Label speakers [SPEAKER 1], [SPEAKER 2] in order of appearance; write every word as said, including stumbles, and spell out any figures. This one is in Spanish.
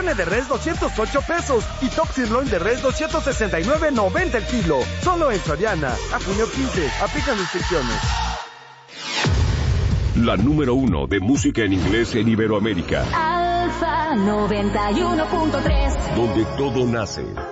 [SPEAKER 1] Carne de res doscientos ocho pesos y top sirloin de res doscientos sesenta y nueve noventa el kilo. Solo en Soriana. A junio quince. Aplican restricciones.
[SPEAKER 2] La número uno de música en inglés en Iberoamérica.
[SPEAKER 3] Alfa noventa y uno punto tres.
[SPEAKER 2] Donde todo nace.